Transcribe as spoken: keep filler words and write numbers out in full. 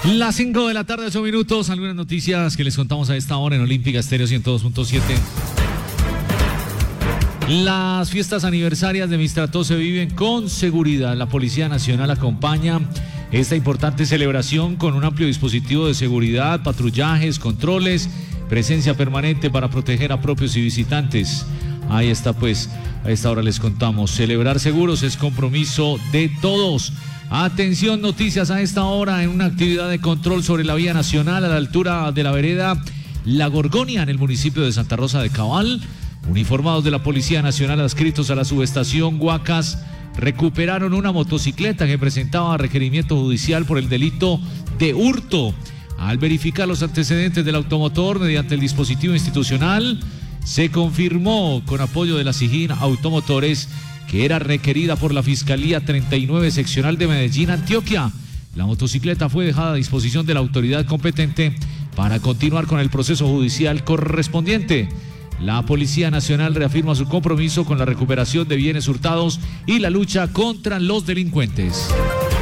Las cinco de la tarde, ocho minutos. Algunas noticias que les contamos a esta hora en Olímpica Estéreo ciento dos punto siete. Las fiestas aniversarias de Mistrató se viven con seguridad. La Policía Nacional acompaña esta importante celebración con un amplio dispositivo de seguridad, patrullajes, controles, presencia permanente para proteger a propios y visitantes. Ahí está, pues, a esta hora les contamos. Celebrar seguros es compromiso de todos. Atención, noticias a esta hora en una actividad de control sobre la vía nacional a la altura de la vereda La Gorgonia en el municipio de Santa Rosa de Cabal. Uniformados de la Policía Nacional adscritos a la subestación Huacas recuperaron una motocicleta que presentaba requerimiento judicial por el delito de hurto. Al verificar los antecedentes del automotor mediante el dispositivo institucional, se confirmó con apoyo de la SIJIN Automotores que era requerida por la Fiscalía treinta y nueve Seccional de Medellín, Antioquia. La motocicleta fue dejada a disposición de la autoridad competente para continuar con el proceso judicial correspondiente. La Policía Nacional reafirma su compromiso con la recuperación de bienes hurtados y la lucha contra los delincuentes.